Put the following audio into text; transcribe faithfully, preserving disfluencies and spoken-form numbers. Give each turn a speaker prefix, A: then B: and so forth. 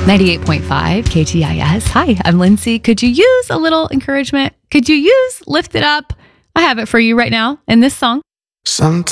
A: ninety-eight point five K T I S. Hi, I'm Lindsay. Could you use a little encouragement? Could you use Lift It Up? I have it for you right now in this song.
B: Sometimes